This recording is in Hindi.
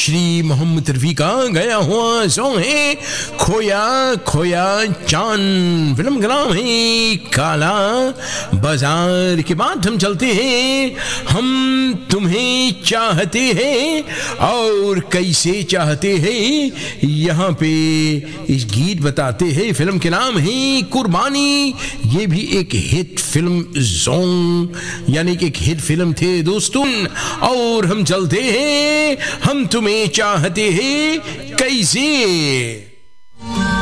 श्री मोहम्मद रफी का गाया हुआ सॉन्ग है खोया खोया चांद। फिल्म का नाम है काला बाजार। के बाद हम चलते हैं हम तुम्हें चाहते हैं और कैसे चाहते हैं, यहाँ पे इस गीत बताते हैं। फिल्म के नाम है कुर्बानी। ये भी एक हिट फिल्म सॉन्ग यानी कि एक हिट फिल्म थे दोस्तों। और हम चलते हैं हम तुम्हें चाहते हैं कैसे।